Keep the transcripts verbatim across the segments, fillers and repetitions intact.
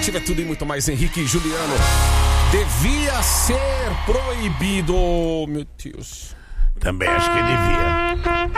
Nativa é tudo e muito mais. Henrique e Juliano. Devia ser proibido, meu Deus. Também acho que devia.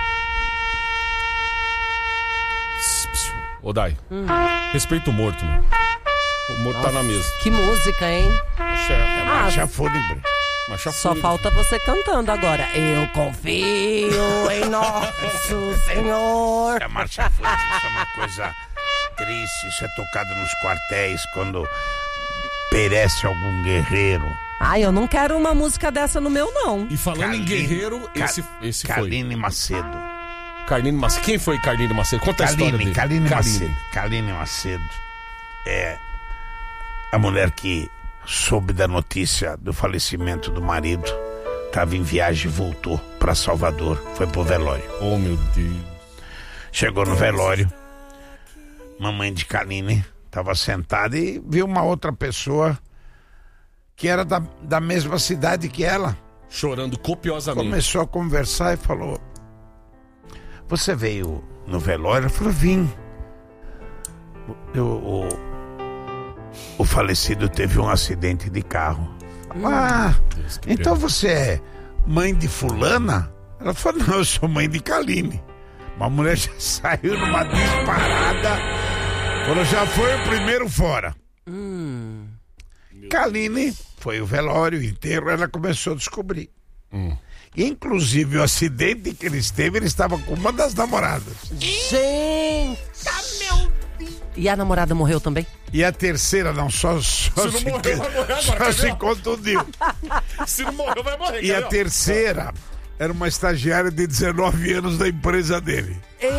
Ô, Dai, hum. respeita o morto, meu. O morto Nossa, tá na mesa. Que música, hein? É marcha fúnebre. Marcha Só fúnebre. Falta você cantando agora. Eu confio em nosso Senhor. É marcha fúnebre, isso é uma coisa triste. Isso é tocado nos quartéis quando perece algum guerreiro. Ai, eu não quero uma música dessa no meu, não. E falando Carline, em guerreiro, esse, Ca- esse foi. Carline Macedo. Carline Macedo. Quem foi Carline Macedo? Conta Carline, a história dele. Carline Macedo. Carline Macedo é a mulher que soube da notícia do falecimento do marido. Estava em viagem e voltou para Salvador. Foi pro velório. Oh, meu Deus. Chegou no velório. Mamãe de Carline estava sentada e viu uma outra pessoa que era da, da mesma cidade que ela. Chorando copiosamente. Começou a conversar e falou: você veio no velório? Eu falei: vim. Eu, o, o falecido teve um acidente de carro. Hum, ah, Deus, então pior. Você é mãe de fulana? Ela falou: não, eu sou mãe de Carline. Uma mulher já saiu numa disparada. Falou: já foi o primeiro fora. Hum. Carline foi o velório inteiro, ela começou a descobrir. Hum. Inclusive o acidente que eles teve, ele estava com uma das namoradas. Gente! Meu Deus! E a namorada morreu também? E a terceira não, só, só se, se, não morreu, vai morrer agora, só se contundiu. Se não morreu, vai morrer. E a terceira era uma estagiária de dezenove anos da empresa dele.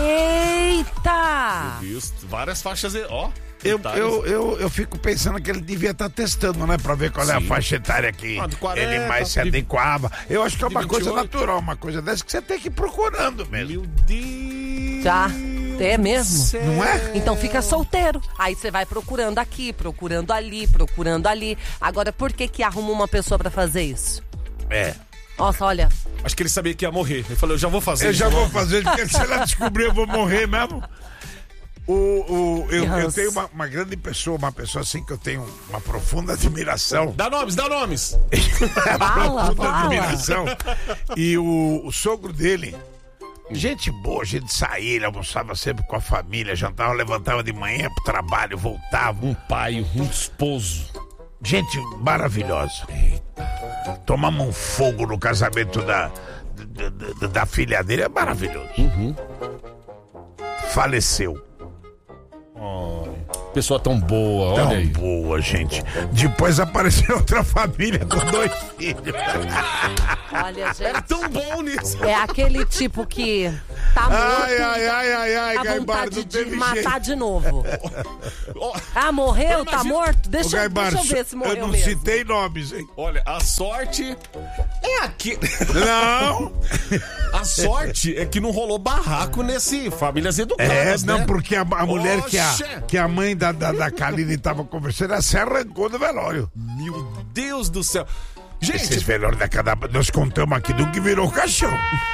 Eita! Meu Deus, várias faixas, ó. Eu, eu, eu, eu fico pensando que ele devia estar testando, né? Pra ver qual Sim. é a faixa etária que ah, quarenta, ele mais se adequava. Eu acho que é uma vinte e oito. Coisa natural, uma coisa dessa que você tem que ir procurando mesmo. Meu Deus! Já, é mesmo? Sério? Não é? Então fica solteiro. Aí você vai procurando aqui, procurando ali, procurando ali. Agora, por que que arruma uma pessoa pra fazer isso? É. Nossa, olha. Acho que ele sabia que ia morrer. Ele falou: eu já vou fazer. Eu já vou fazer, porque se ela descobrir eu vou morrer mesmo. O, o, eu, eu tenho uma, uma grande pessoa, uma pessoa assim que eu tenho uma profunda admiração. Dá nomes, dá nomes. Fala, profunda fala. admiração. E o, o sogro dele, gente boa, gente saía, ele almoçava sempre com a família, jantava, levantava de manhã pro trabalho, voltava. Um pai, um esposo. Gente maravilhosa. Eita. Tomamos um fogo no casamento da, da, da, da filha dele, é maravilhoso. Uhum. Faleceu. Oh, pessoa tão boa, tão olha aí. boa, gente. Depois apareceu outra família com dois filhos. Olha, gente. Era tão bom nisso. É aquele tipo que tá morto. Ai, ai, ai, ai, ai, a Gaibar, vontade não teve de matar jeito. de novo. Ah, morreu? Imagina... Tá morto? Deixa, Ô, Gaibar, deixa eu ver se morreu eu não mesmo. citei nomes, hein? Olha, a sorte é aqui. Não. A sorte é que não rolou barraco nesse Famílias Educadas, É, não, né? porque a, a mulher que a, que a mãe da, da, da Carline tava conversando, ela se arrancou do velório. Meu Deus do céu. Gente, esses velórios da cada... Nós contamos aqui do que virou caixão.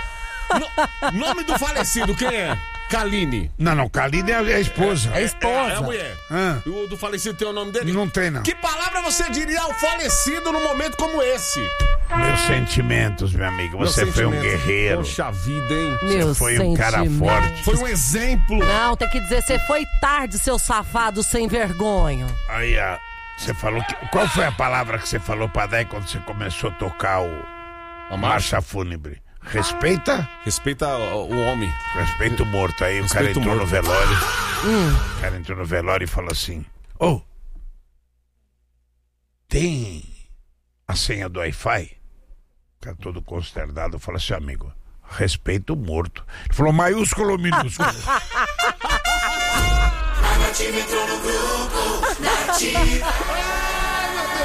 No, nome do falecido, quem é? Carline. Não, não, Carline é a esposa. É a esposa. É, é a mulher. Ah. O do falecido tem o nome dele? Não tem, não. Que palavra você diria ao falecido num momento como esse? Meus sentimentos, meu amigo. Você Meus foi um sentimentos. guerreiro. Poxa vida, hein? Meu você foi um cara forte. Foi um exemplo. Não, tem que dizer, você foi tarde, seu safado sem vergonha. Aí, a, você falou que... Qual foi a palavra que você falou pra dar quando você começou a tocar o... A marcha, marcha fúnebre? Respeita? Respeita o, o homem. Respeita o morto. Aí Respeita o cara entrou morto. no velório. Hum. O cara entrou no velório e falou assim: ô, oh, tem a senha do Wi-Fi? O cara todo consternado falou assim: amigo, respeita o morto. Ele falou: maiúsculo ou minúsculo? A Nativa entrou no grupo, Nativa.